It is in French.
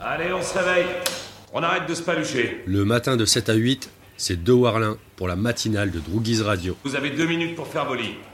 Allez, on se réveille. On arrête de se palucher. Le matin de 7 à 8, c'est De Warlin pour la matinale de Droogies Radio. Vous avez 2 minutes pour faire vos lits.